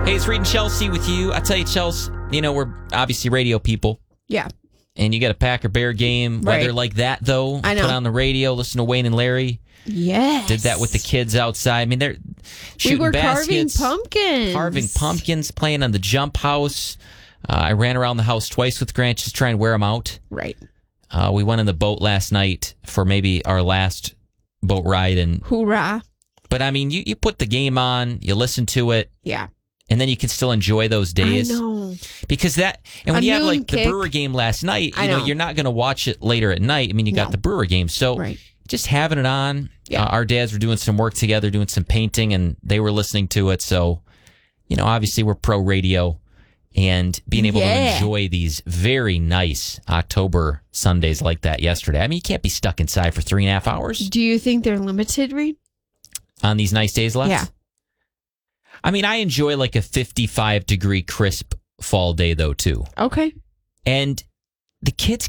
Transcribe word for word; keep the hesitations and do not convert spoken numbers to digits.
Hey, it's Reed and Chelsea with you. I tell you, Chelsea, you know, we're obviously radio people. Yeah. And you got a Packer Bear game. Right. Weather like that, though. I know. Put on the radio, listen to Wayne and Larry. Yes. Did that with the kids outside. I mean, they're shooting we were baskets. carving pumpkins. Carving pumpkins, playing on the jump house. Uh, I ran around the house twice with Grant just trying to wear them out. Right. Uh, we went in the boat last night for maybe our last boat ride. and Hoorah. But, I mean, you, you put the game on, you listen to it. Yeah. And then you can still enjoy those days. I know. Because that, and when A you have noon like kick. the Brewer game last night, you I know, know. you're not going to watch it later at night. I mean, you got No. the Brewer game. So Right. just having it on, Yeah. uh, our dads were doing some work together, doing some painting, and they were listening to it. So, you know, obviously we're pro radio and being able Yeah. to enjoy these very nice October Sundays like that yesterday. I mean, you can't be stuck inside for three and a half hours Do you think they're limited, Reed? on these nice days left. Yeah. I mean, I enjoy like a fifty-five degree crisp fall day though, too. Okay. And the kids